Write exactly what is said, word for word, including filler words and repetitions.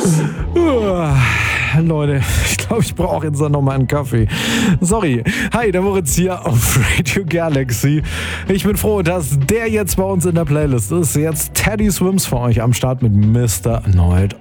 Uah, Leute, ich glaube, ich brauche jetzt noch mal einen Kaffee. Sorry. Hi, der Moritz hier auf Radio Galaxy. Ich bin froh, dass der jetzt bei uns in der Playlist ist. Jetzt Teddy Swims für euch am Start mit Mister Annoyed.